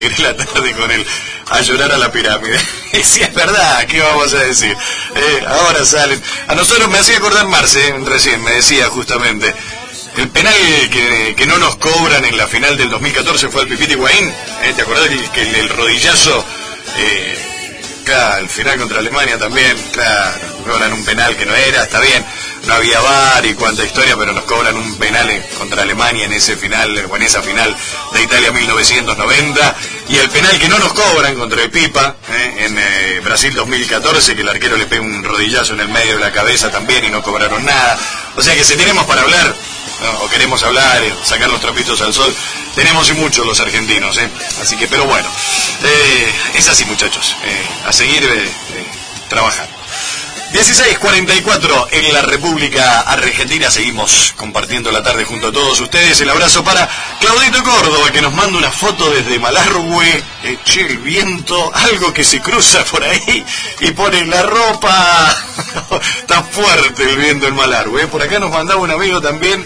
la tarde con él a llorar a la pirámide. Y si es verdad, ¿qué vamos a decir? Ahora salen. A nosotros me hacía acordar Marce, recién me decía justamente, el penal que no nos cobran en la final del 2014 fue el Pipita Higuaín. ¿Te acordás que el rodillazo, claro, el final contra Alemania también, claro, cobran un penal que no era, está bien, no había VAR y cuánta historia, pero nos cobran un penal contra Alemania en ese final, o en esa final de Italia 1990, y el penal que no nos cobran contra el Pipa, en Brasil 2014, que el arquero le pega un rodillazo en el medio de la cabeza también y no cobraron nada. O sea que si tenemos para hablar, ¿no? O queremos hablar, sacar los trapitos al sol, tenemos y mucho los argentinos, así que, pero bueno, es así, muchachos, a seguir trabajando. 16:44 en la República Argentina, seguimos compartiendo la tarde junto a todos ustedes. El abrazo para Claudito Córdoba, que nos manda una foto desde Malargüe. Che, el viento, algo que se cruza por ahí y pone la ropa. Está fuerte el viento en Malargüe. Por acá nos mandaba un amigo también.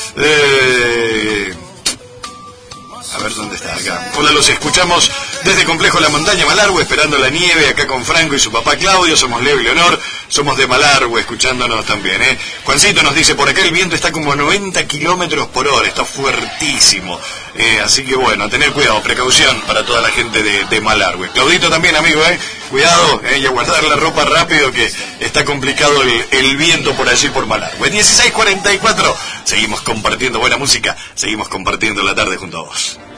A ver dónde está acá. Hola, los escuchamos desde Complejo La Montaña, Malargüe, esperando la nieve, acá con Franco y su papá Claudio. Somos Leo y Leonor, somos de Malargüe, escuchándonos también, Juancito nos dice, por acá el viento está como 90 kilómetros por hora, está fuertísimo. Así que bueno, a tener cuidado, precaución para toda la gente de Malargüe. Claudito también, amigo, cuidado, y a guardar la ropa rápido, que está complicado el viento por allí por Malargüe. 16:44, seguimos compartiendo buena música, seguimos compartiendo la tarde junto a vos.